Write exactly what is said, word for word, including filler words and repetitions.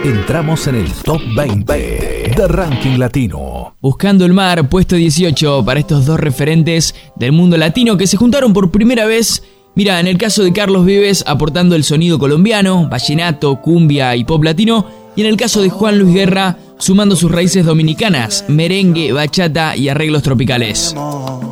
entramos en el Top veinte de Ranking Latino. Buscando el Mar, puesto dieciocho para estos dos referentes del mundo latino que se juntaron por primera vez. Mira, en el caso de Carlos Vives aportando el sonido colombiano, vallenato, cumbia y pop latino, y en el caso de Juan Luis Guerra sumando sus raíces dominicanas, merengue, bachata y arreglos tropicales.